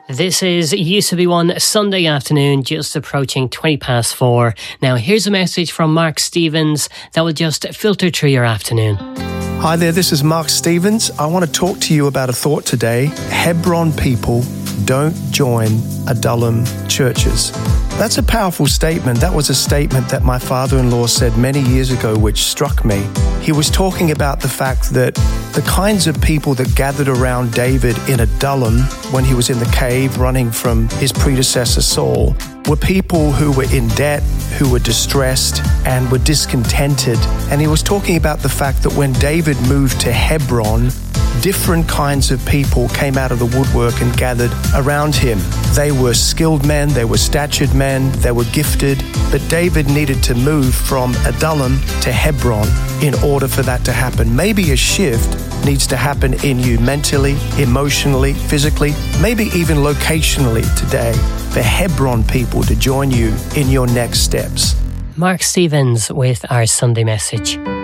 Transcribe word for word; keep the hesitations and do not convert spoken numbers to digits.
This is Used to Be One Sunday afternoon, just approaching twenty past four. Now, here's a message from Mark Stevens that will just filter through your afternoon. Hi there, this is Mark Stevens. I want to talk to you about a thought today. Hebron people don't join Adullam churches. That's a powerful statement. That was a statement that my father-in-law said many years ago, which struck me. He was talking about the fact that the kinds of people that gathered around David in Adullam when he was in the cave running from his predecessor Saul were people who were in debt, who were distressed, and were discontented. And he was talking about the fact that when David moved to Hebron, different kinds of people came out of the woodwork and gathered around him. They were skilled men, they were statured men, they were gifted, but David needed to move from Adullam to Hebron in order for that to happen. Maybe a shift needs to happen in you mentally, emotionally, physically, maybe even locationally today for Hebron people to join you in your next steps. Mark Stevens with our Sunday message.